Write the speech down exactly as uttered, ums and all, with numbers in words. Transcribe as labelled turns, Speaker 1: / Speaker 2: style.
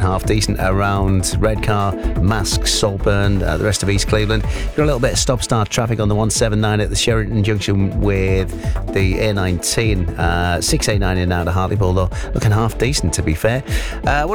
Speaker 1: half decent around Redcar, Mask, Saltburn, uh, the rest of East Cleveland. You've got a little bit of stop-start traffic on the one seventy-nine at the Sheraton Junction with the A nineteen. Uh, six A nine in and out of Hartlepool, though, looking half decent, to be fair. Uh,